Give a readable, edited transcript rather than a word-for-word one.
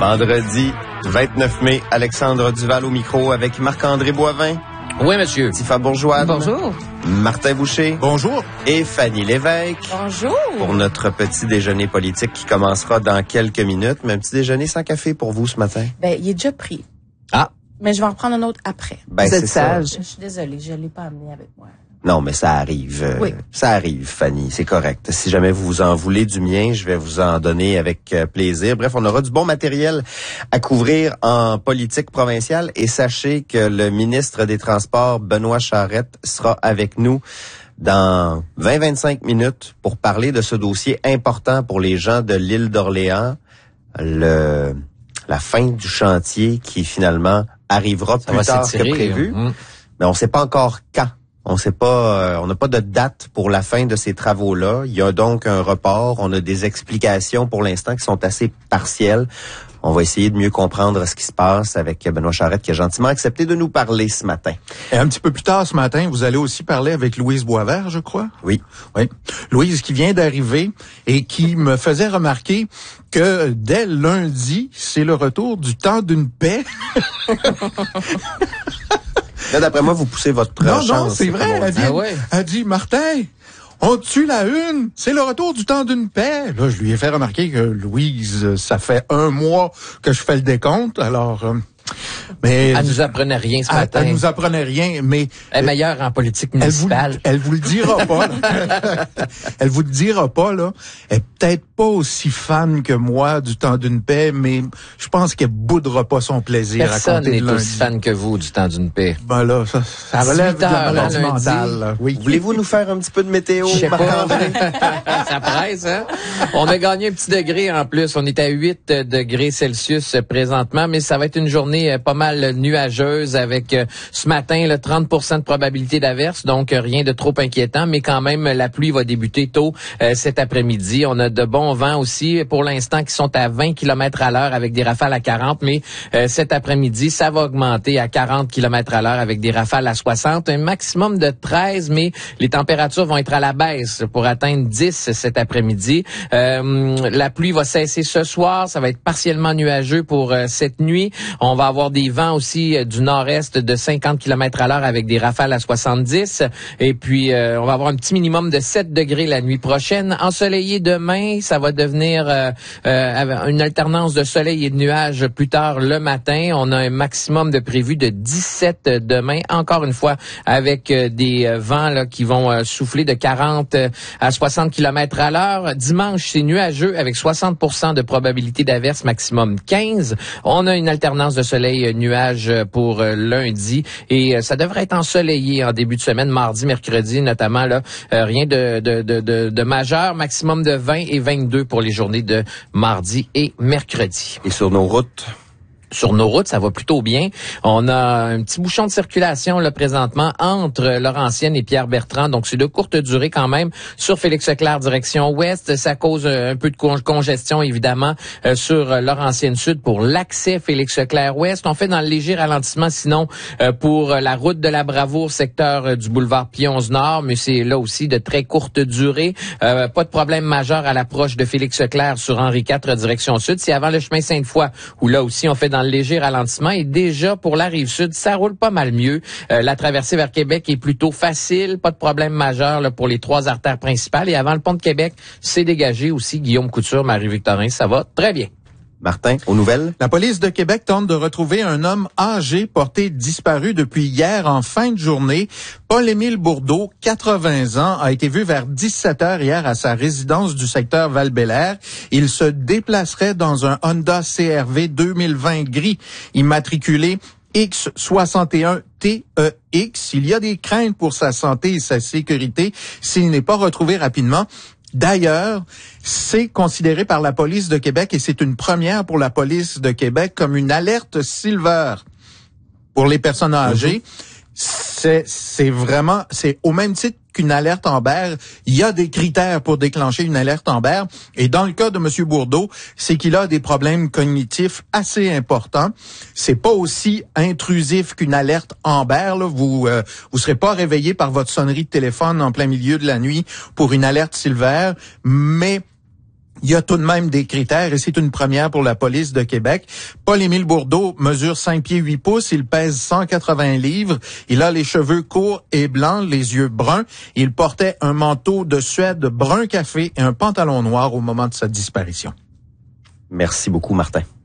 Vendredi 29 mai, Alexandre Duval au micro avec Marc-André Boivin. Oui, monsieur. Tifa Bourgeois. Bonjour. Martin Boucher. Bonjour. Et Fanny Lévesque. Bonjour. Pour notre petit déjeuner politique qui commencera dans quelques minutes. Mais un petit déjeuner sans café pour vous ce matin. Ben, il est déjà pris. Ah. Mais je vais en prendre un autre après. Ben, Vous êtes sage. Je suis désolée, je l'ai pas amené avec moi. Non, mais ça arrive. Oui. Ça arrive, Fanny, c'est correct. Si jamais vous en voulez du mien, je vais vous en donner avec plaisir. Bref, on aura du bon matériel à couvrir en politique provinciale. Et sachez que le ministre des Transports, Benoît Charette, sera avec nous dans 20-25 minutes pour parler de ce dossier important pour les gens de l'île d'Orléans. La fin du chantier qui finalement arrivera plus tard que prévu. Mais on ne sait pas encore quand. On sait pas, on n'a pas de date pour la fin de ces travaux-là. Il y a donc un report. On a des explications pour l'instant qui sont assez partielles. On va essayer de mieux comprendre ce qui se passe avec Benoît Charette qui a gentiment accepté de nous parler ce matin. Et un petit peu plus tard ce matin, vous allez aussi parler avec Louise Boisvert, je crois. Oui. Oui. Louise qui vient d'arriver et qui me faisait remarquer que dès lundi, c'est le retour du temps d'une paix. Là, d'après moi, vous poussez votre chance. Non, c'est vrai. Elle dit, Martin, on tue la une. C'est le retour du temps d'une paix. Là, je lui ai fait remarquer que Louise, ça fait 1 mois que je fais le décompte. Alors, mais elle nous apprenait rien ce matin. Elle nous apprenait rien, mais elle est meilleure en politique municipale. Elle vous le dira pas. Là. Elle vous le dira pas là. Elle est peut-être pas aussi fan que moi du temps d'une paix, mais je pense qu'elle boudera pas son plaisir. Personne n'est aussi fan que vous du temps d'une paix. Ben là, ça relève de la maladie mentale. Oui. Voulez-vous nous faire un petit peu de météo, Marc-André? Ça presse, hein? On a gagné un petit degré en plus. On est à 8 degrés Celsius présentement, mais ça va être une journée pas mal nuageuse avec ce matin 30% de probabilité d'averse, donc rien de trop inquiétant, mais quand même la pluie va débuter tôt cet après-midi. On a de bons vents aussi pour l'instant qui sont à 20 km/h avec des rafales à 40, mais cet après-midi, ça va augmenter à 40 km/h avec des rafales à 60, un maximum de 13, mais les températures vont être à la baisse pour atteindre 10 cet après-midi. La pluie va cesser ce soir, ça va être partiellement nuageux pour cette nuit. On va avoir des vents aussi du nord-est de 50 km/h avec des rafales à 70. Et puis, on va avoir un petit minimum de 7 degrés la nuit prochaine. Ensoleillé demain, ça va devenir une alternance de soleil et de nuages plus tard le matin. On a un maximum de prévu de 17 demain. Encore une fois, avec des vents là, qui vont souffler de 40 à 60 km/h. Dimanche, c'est nuageux avec 60% de probabilité d'averse, maximum 15. On a une alternance de soleil nuage pour lundi et ça devrait être ensoleillé en début de semaine, mardi, mercredi notamment là, rien de majeur, maximum de 20 et 22 pour les journées de mardi et mercredi. Et sur nos routes? Sur nos routes, ça va plutôt bien. On a un petit bouchon de circulation là présentement entre Laurentienne et Pierre-Bertrand. Donc, c'est de courte durée quand même. Sur Félix-Leclerc, direction ouest, ça cause un peu de congestion, évidemment, sur Laurentienne-Sud pour l'accès Félix-Leclerc-Ouest. On fait dans le léger ralentissement, sinon, pour la route de la Bravoure, secteur du boulevard Pionze-Nord, mais c'est là aussi de très courte durée. Pas de problème majeur à l'approche de Félix-Leclerc sur Henri IV, direction sud. C'est avant le chemin Sainte-Foy, où là aussi, on fait dans le léger ralentissement et déjà pour la Rive-Sud, ça roule pas mal mieux. La traversée vers Québec est plutôt facile, pas de problème majeur là, pour les 3 artères principales et avant le pont de Québec, c'est dégagé aussi. Guillaume Couture, Marie-Victorin, ça va très bien. Martin, aux nouvelles? La police de Québec tente de retrouver un homme âgé porté disparu depuis hier en fin de journée. Paul-Émile Bourdeau, 80 ans, a été vu vers 17h hier à sa résidence du secteur Val-Bélair. Il se déplacerait dans un Honda CR-V 2020 gris immatriculé X61TEX. Il y a des craintes pour sa santé et sa sécurité s'il n'est pas retrouvé rapidement. D'ailleurs, c'est considéré par la police de Québec, et c'est une première pour la police de Québec, comme une alerte silver pour les personnes âgées. C'est vraiment, c'est au même titre qu'une alerte Amber. Il y a des critères pour déclencher une alerte Amber. Et dans le cas de M. Bourdeau, c'est qu'il a des problèmes cognitifs assez importants. C'est pas aussi intrusif qu'une alerte Amber, là. Vous serez pas réveillé par votre sonnerie de téléphone en plein milieu de la nuit pour une alerte Silver, mais il y a tout de même des critères et c'est une première pour la police de Québec. Paul-Émile Bourdeau mesure 5 pieds 8 pouces, il pèse 180 livres, il a les cheveux courts et blancs, les yeux bruns, il portait un manteau de Suède brun café et un pantalon noir au moment de sa disparition. Merci beaucoup, Martin.